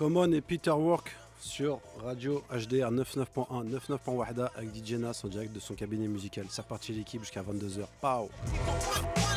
Common et Peter Work sur Radio HDR 99.1, 99.1 avec DJ Nas en direct de son cabinet musical. C'est reparti l'équipe jusqu'à 22h. Pow!